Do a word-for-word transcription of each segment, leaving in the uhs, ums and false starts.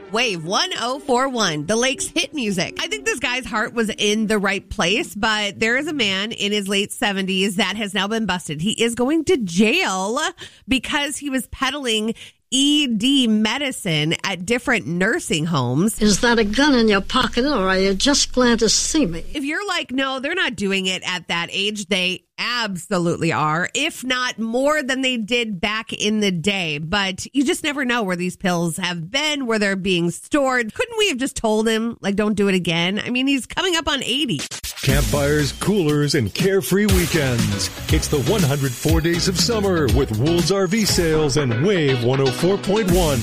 Wave one oh four one, the Lake's hit music. I think this guy's heart was in the right place, but there is a man in his late seventies that has now been busted. He is going to jail because he was peddling E D medicine at different nursing homes. Is that a gun in your pocket, or are you just glad to see me? If you're like, no, they're not doing it at that age, they absolutely are, if not more than they did back in the day. But you just never know where these pills have been, where they're being stored. Couldn't we have just told him, like, don't do it again? I mean, he's coming up on eighty. Campfires, coolers, and carefree weekends. It's the one hundred four days of summer with Wool's R V Sales and Wave one oh four point one.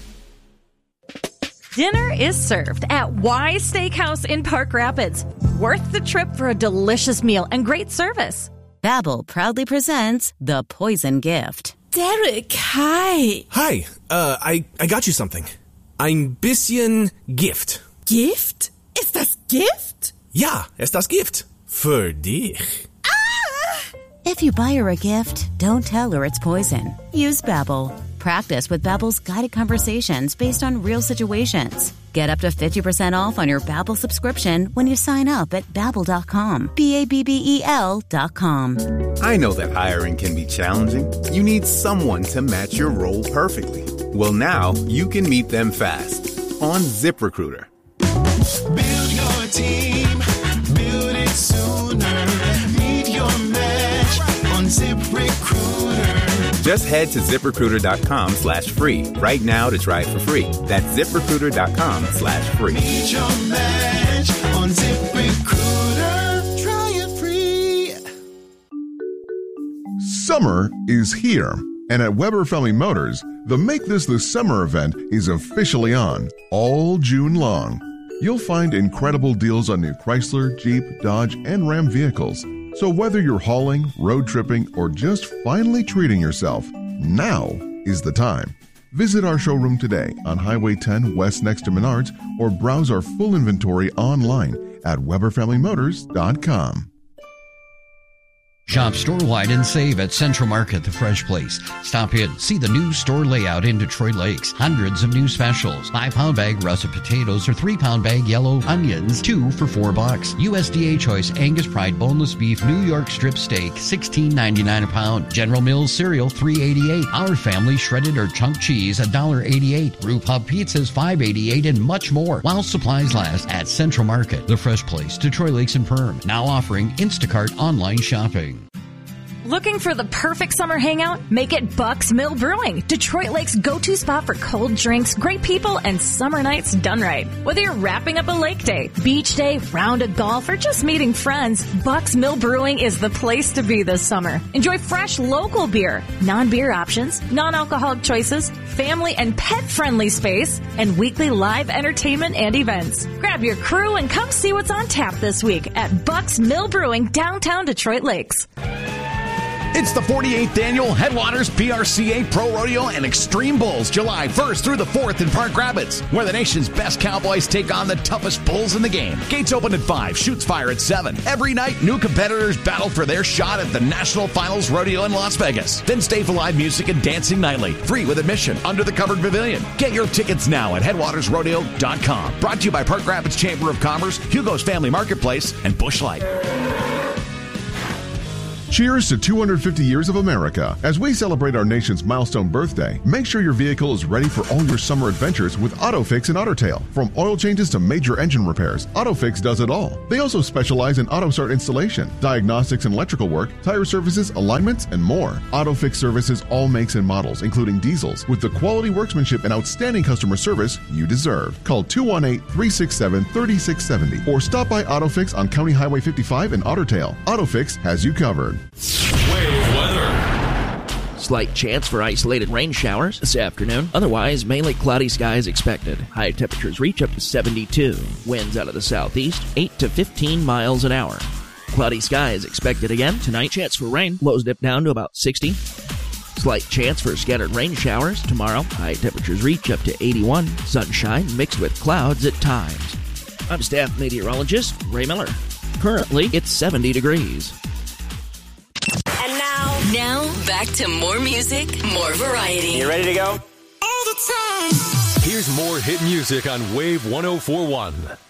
Dinner is served at Y Steakhouse in Park Rapids. Worth the trip for a delicious meal and great service. Babbel proudly presents The Poison Gift. Derek, hi. Hi, uh, I, I got you something. Ein bisschen Gift. Gift? Ist das Gift? Ja, ist das Gift. Für dich. Ah! If you buy her a gift, don't tell her it's poison. Use Babbel. Practice with Babbel's guided conversations based on real situations. Get up to fifty percent off on your Babbel subscription when you sign up at Babbel dot com. B A B B E L dot com. I know that hiring can be challenging. You need someone to match your role perfectly. Well, now you can meet them fast on ZipRecruiter. Build your team, build it sooner. Meet your match on ZipRecruiter. Just head to ZipRecruiter.com slash free right now to try it for free. That's ZipRecruiter.com slash free. Meet your match on ZipRecruiter. Try it free. Summer is here, and at Weber Family Motors, the Make This the Summer event is officially on all June long. You'll find incredible deals on new Chrysler, Jeep, Dodge, and Ram vehicles. So whether you're hauling, road tripping, or just finally treating yourself, now is the time. Visit our showroom today on Highway ten West next to Menards, or browse our full inventory online at Weber Family Motors dot com. Shop store-wide and save at Central Market, the fresh place. Stop in, see the new store layout in Detroit Lakes. Hundreds of new specials. Five-pound bag russet potatoes or three-pound bag yellow onions, two for four bucks. U S D A Choice Angus Pride boneless beef New York strip steak, sixteen ninety-nine a pound. General Mills cereal, three eighty-eight. Our Family shredded or chunk cheese, one dollar eighty-eight. Brew Pub pizzas, five eighty-eight, and much more. While supplies last at Central Market, the fresh place. Detroit Lakes and Perm. Now offering Instacart online shopping. Looking for the perfect summer hangout? Make it Buck's Mill Brewing, Detroit Lake's go-to spot for cold drinks, great people, and summer nights done right. Whether you're wrapping up a lake day, beach day, round of golf, or just meeting friends, Buck's Mill Brewing is the place to be this summer. Enjoy fresh local beer, non-beer options, non-alcoholic choices, family and pet-friendly space, and weekly live entertainment and events. Grab your crew and come see what's on tap this week at Buck's Mill Brewing, downtown Detroit Lakes. It's the forty-eighth Annual Headwaters P R C A Pro Rodeo and Extreme Bulls, July first through the fourth in Park Rapids, where the nation's best cowboys take on the toughest bulls in the game. Gates open at five, shoots fire at seven. Every night, new competitors battle for their shot at the National Finals Rodeo in Las Vegas. Then stay for live music and dancing nightly, free with admission, under the covered pavilion. Get your tickets now at headwaters rodeo dot com. Brought to you by Park Rapids Chamber of Commerce, Hugo's Family Marketplace, and Busch Light. Cheers to two hundred fifty years of America. As we celebrate our nation's milestone birthday, make sure your vehicle is ready for all your summer adventures with AutoFix and AutoTail. From oil changes to major engine repairs, AutoFix does it all. They also specialize in auto start installation, diagnostics and electrical work, tire services, alignments, and more. AutoFix services all makes and models, including diesels, with the quality workmanship and outstanding customer service you deserve. Call two one eight, three six seven, three six seven zero or stop by AutoFix on County Highway fifty-five in AutoTail. AutoFix has you covered. Wave weather. Slight chance for isolated rain showers this afternoon. Otherwise, mainly cloudy skies expected. High temperatures reach up to seventy-two. Winds out of the southeast, eight to fifteen miles an hour. Cloudy skies expected again tonight. Chance for rain. Lows dip down to about sixty. Slight chance for scattered rain showers tomorrow. High temperatures reach up to eighty-one. Sunshine mixed with clouds at times. I'm staff meteorologist Ray Miller. Currently, it's seventy degrees. Now, back to more music, more variety. You ready to go? All the time. Here's Here's more hit music on Wave one oh four point one.